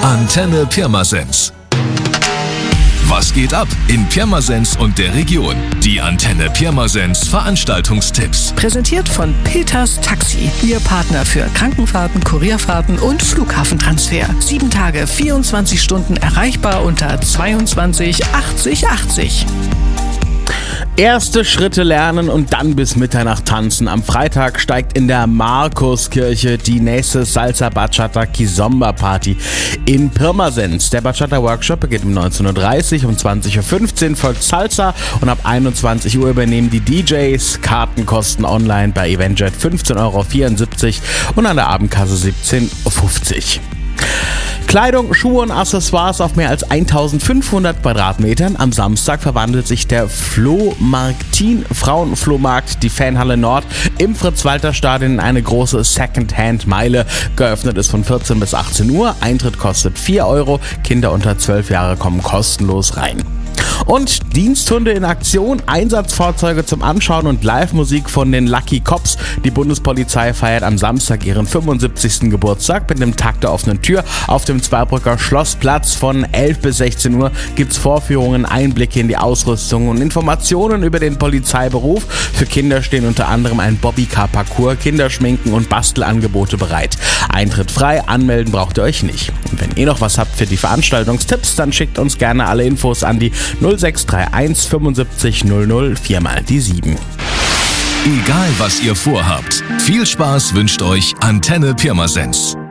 Antenne Pirmasens. Was geht ab in Pirmasens und der Region? Die Antenne Pirmasens Veranstaltungstipps. Präsentiert von Peters Taxi. Ihr Partner für Krankenfahrten, Kurierfahrten und Flughafentransfer. 7 Tage, 24 Stunden erreichbar unter 22 80 80. Erste Schritte lernen und dann bis Mitternacht tanzen. Am Freitag steigt in der Markuskirche die nächste Salsa Bachata Kizomba Party in Pirmasens. Der Bachata Workshop beginnt um 19.30 Uhr, um 20.15 Uhr folgt Salsa und ab 21 Uhr übernehmen die DJs. Karten kosten online bei Eventjet 15,74 € und an der Abendkasse 17,50 €. Kleidung, Schuhe und Accessoires auf mehr als 1500 Quadratmetern. Am Samstag verwandelt sich der Flohmarktin Frauenflohmarkt, die Fanhalle Nord, im Fritz-Walter-Stadion in eine große Second-Hand-Meile. Geöffnet ist von 14 bis 18 Uhr. Eintritt kostet 4 €. Kinder unter 12 Jahre kommen kostenlos rein. Und Diensthunde in Aktion, Einsatzfahrzeuge zum Anschauen und Live-Musik von den Lucky Cops. Die Bundespolizei feiert am Samstag ihren 75. Geburtstag mit einem Tag der offenen Tür auf dem Zweibrücker Schlossplatz. Von 11 bis 16 Uhr gibt's Vorführungen, Einblicke in die Ausrüstung und Informationen über den Polizeiberuf. Für Kinder stehen unter anderem ein Bobbycar-Parcours, Kinderschminken und Bastelangebote bereit. Eintritt frei, anmelden braucht ihr euch nicht. Und wenn ihr noch was habt für die Veranstaltungstipps, dann schickt uns gerne alle Infos an die 0631 75 00 4x7. Egal was ihr vorhabt, viel Spaß wünscht euch Antenne Pirmasens.